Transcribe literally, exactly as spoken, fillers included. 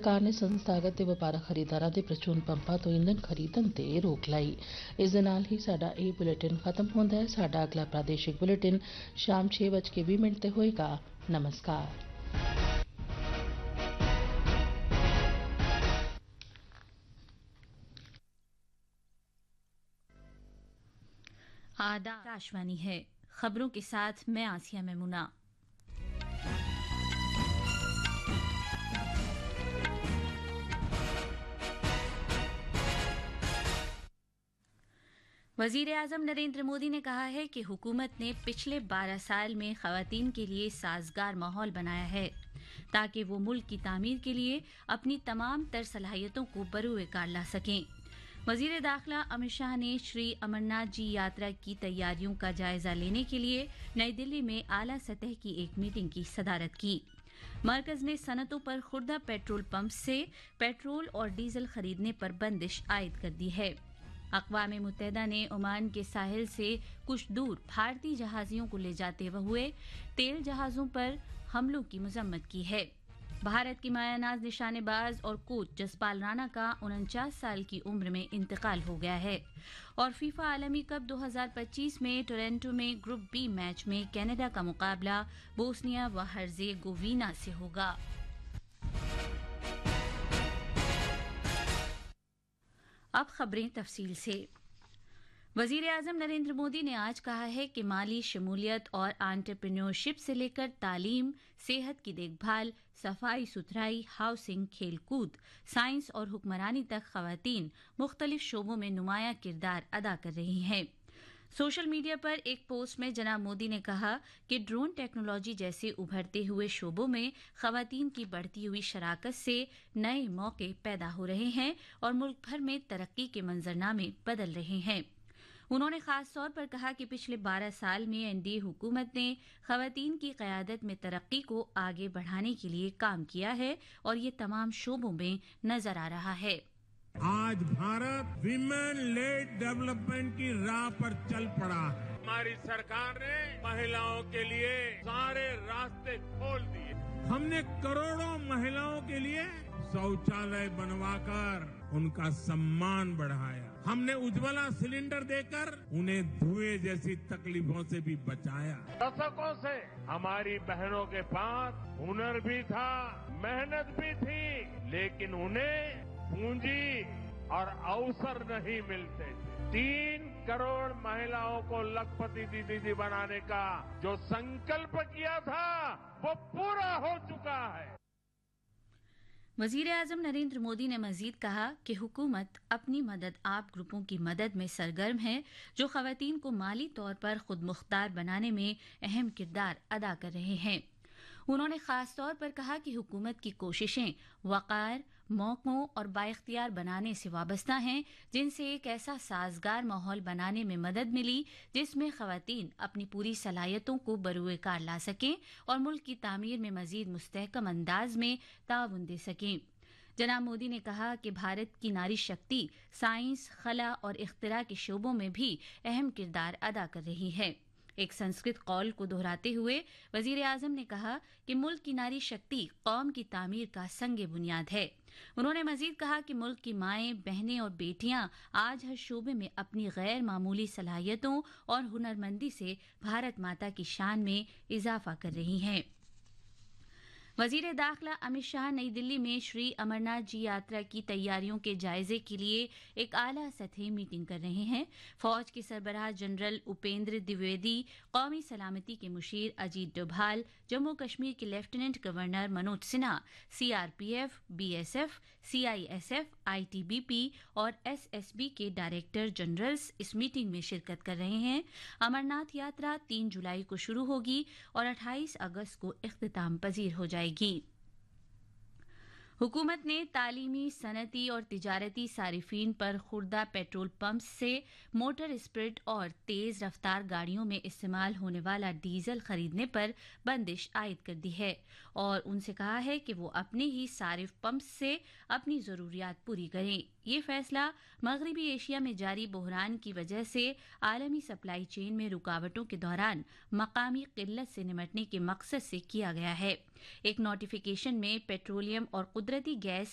ਸਰਕਾਰ ਨੇ ਸੰਸਥਾਗਤ ਤੇ ਵਪਾਰਕ ਖਰੀਦਦਾਰਾਂ ਦੇ ਪ੍ਰਚੂਨ ਪੰਪਾਂ ਤੋਂ ਇੰਧਨ ਖਰੀਦਣ ਤੇ ਰੋਕ ਲਾਈ। ਇਸ ਦੇ ਨਾਲ ਹੀ ਸਾਡਾ ਇਹ ਬੁਲੇਟਿਨ ਖਤਮ ਹੁੰਦਾ ਹੈ। ਸਾਡਾ ਅਗਲਾ ਪ੍ਰਾਦੇਸ਼ਿਕ ਬੁਲੇਟਿਨ ਸ਼ਾਮ ਛੇ ਵੱਜ ਕੇ ਵੀਹ ਮਿੰਟ ਤੇ ਹੋਏਗਾ। ਨਮਸਕਾਰ। आदा आकाशवाणी है। खबरों के साथ मैं आसिया मेमुना। वजीर आजम नरेंद्र मोदी ने कहा है कि हुकूमत ने पिछले बारह साल में खवातीन के लिए साजगार माहौल बनाया है ताकि वो मुल्क की तामीर के लिए अपनी तमाम तर सलाहियतों को बरूए कार ला सकें। वजीर दाखिला अमित शाह ने श्री अमरनाथ जी यात्रा की तैयारियों का जायजा लेने के लिए नई दिल्ली में आला सतह की एक मीटिंग की सदारत की। मरकज ने सनतों पर खुर्दा पेट्रोल पंप से पेट्रोल और डीजल खरीदने पर बंदिश आयद कर दी है। अक़वाम मुत्तहिदा ने ओमान के साहिल से कुछ दूर भारतीय जहाजियों को ले जाते हुए तेल जहाजों पर हमलों की मजम्मत की है। भारत की मायानाज निशानेबाज और कोच जसपाल राणा का उनचास साल की उम्र में इंतकाल हो गया है। और फीफा आलमी कप दो हज़ार पच्चीस में टोरंटो में ग्रुप बी मैच में कनाडा का मुकाबला बोस्निया व हर्जेगोविना से होगा। अब खबरें तफसील से। वजीर आजम नरेंद्र मोदी ने आज कहा है कि माली शमूलियत और एंटरप्रेन्योरशिप से लेकर तालीम, सेहत की देखभाल, सफाई सुथराई, हाउसिंग, खेलकूद, साइंस और हुक्मरानी तक खवातीन मुख्तलिफ शोबों में नुमायां किरदार अदा कर रही हैं। सोशल मीडिया पर एक पोस्ट में जनाब मोदी ने कहा कि ड्रोन टेक्नोलॉजी जैसे उभरते हुए शोबों में खवातीन की बढ़ती हुई शराकत से नए मौके पैदा हो रहे हैं और मुल्क भर में तरक्की के मंजरनामे बदल रहे हैं। उन्होंने खास तौर पर कहा कि पिछले बारह साल में एनडीए हुकूमत ने खवातीन की क़यादत में तरक्की को आगे बढ़ाने के लिए काम किया है और ये तमाम शोबों में नजर आ रहा है। आज भारत विमेन लेड डेवलपमेंट की राह पर चल पड़ा है। हमारी सरकार ने महिलाओं के लिए सारे रास्ते खोल दिए। हमने करोड़ों महिलाओं के लिए शौचालय बनवाकर उनका सम्मान बढ़ाया। हमने उज्ज्वला सिलेंडर देकर उन्हें धुएं जैसी तकलीफों से भी बचाया। दशकों से हमारी बहनों के पास हुनर भी था, मेहनत भी थी, लेकिन उन्हें पूंजी और अवसर नहीं मिलते थे। तीन करोड़ महिलाओं को लखपति दीदी बनाने का जो संकल्प किया था वो पूरा हो चुका है। वजीर आजम नरेंद्र मोदी ने मजीद कहा कि हुकूमत अपनी मदद आप ग्रुपों की मदद में सरगर्म है जो खवातीन को माली तौर पर खुद मुख्तार बनाने में अहम किरदार अदा कर रहे हैं। उन्होंने खास तौर पर कहा कि हुकूमत की कोशिशें वक़ार, मौकों और बाइख्तियार बनाने से वाबस्ता हैं जिनसे एक ऐसा साजगार माहौल बनाने में मदद मिली जिसमें खवातीन अपनी पूरी सलाहियतों को बरूए कार ला सकें और मुल्क की तामीर में मजीद मुस्तहकम अंदाज में ताउन दे सकें। जनाब मोदी ने कहा कि भारत की नारी शक्ति साइंस, खला और इख्तिरा के शोबों में भी अहम किरदार अदा कर रही है। एक संस्कृत कौल को दोहराते हुए वजीर आजम ने कहा कि मुल्क की नारी शक्ति कौम की तामीर का संगे बुनियाद है। उन्होंने मजीद कहा कि मुल्क की माएं, बहनें और बेटियां आज हर शोबे में अपनी गैर मामूली सलाहियतों और हुनरमंदी से भारत माता की शान में इजाफा कर रही हैं। वजीर दाखिला अमित शाह नई दिल्ली में श्री अमरनाथ जी यात्रा की तैयारियों के जायजे के लिए एक आला सतही मीटिंग कर रहे हैं। फौज के सरबराह जनरल उपेंद्र द्विवेदी, कौमी सलामती के मुशीर अजीत डोभाल, जम्मू कश्मीर के lieutenant governor Manoj Sinha, CRPF, BSF, CISF, ITBP और एसएसबी के डायरेक्टर जनरल्स इस मीटिंग में शिरकत कर रहे हैं। अमरनाथ यात्रा तीन जुलाई को शुरू होगी और अट्ठाईस अगस्त को इख्तिताम पजीर हो जाएगी। हुकूमत ने तालीमी, सनती और तिजारती सारिफीन पर खुर्दा पेट्रोल पंप से मोटर स्पिरिट और तेज रफ्तार गाड़ियों में इस्तेमाल होने वाला डीजल खरीदने पर बंदिश आयद कर दी है और उनसे कहा है कि वो अपने ही सारिफ पंप से अपनी जरूरियात पूरी करें। ये फैसला मगरबी एशिया में जारी बहरान की वजह से आलमी सप्लाई चेन में रुकावटों के दौरान मकामी किल्लत से निमटने के मकसद से किया गया है। एक नोटिफिकेशन में पेट्रोलियम और कुदरती गैस